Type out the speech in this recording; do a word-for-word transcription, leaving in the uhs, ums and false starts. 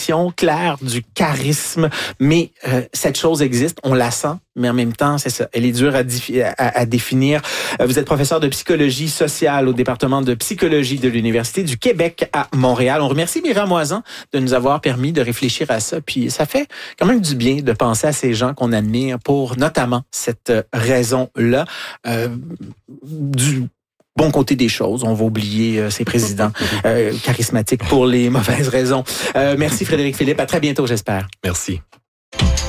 définition claire du charisme, mais euh, cette chose existe, on la sent, mais en même temps, c'est ça, elle est dure à, diffi- à, à définir. Vous êtes professeur de psychologie sociale au département de psychologie de l'Université du Québec à Montréal. On remercie Myriam Moisan de nous avoir permis de réfléchir à ça, puis ça fait quand même du bien de penser à ces gens qu'on admire pour notamment cette raison-là. Euh, du bon côté des choses, on va oublier euh, ces présidents euh, charismatiques pour les mauvaises raisons. Euh, merci Frédéric Philippe, à très bientôt j'espère. Merci.